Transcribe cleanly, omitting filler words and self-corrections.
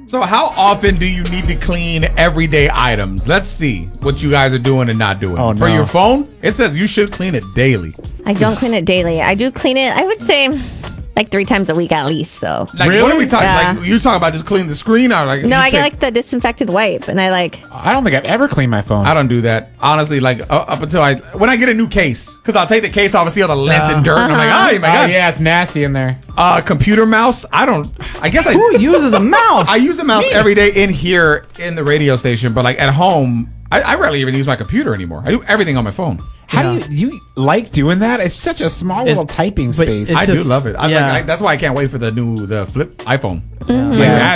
So how often do you need to clean everyday items? Let's see what you guys are doing and not doing. Oh, For no. your phone, it says you should clean it daily. I don't clean it daily. I do clean it, I would say, like 3 times a week at least, though. Like, Really? what are we talking? Yeah. Like, you talking about just cleaning the screen, or like? No, you I get take- like the disinfected wipe, and I like. I don't think I've ever cleaned my phone. I don't do that honestly. Like up until when I get a new case, because I'll take the case off and see all the lint and dirt, and I'm like, oh my god. yeah, it's nasty in there. Computer mouse. I don't. I guess Who uses a mouse? I use a mouse every day in here in the radio station, but like at home, I rarely even use my computer anymore. I do everything on my phone. How do you like doing that? It's such a small little typing but space. it's I do just- love it. yeah. That's why I can't wait for the flip iPhone. Yeah. Like,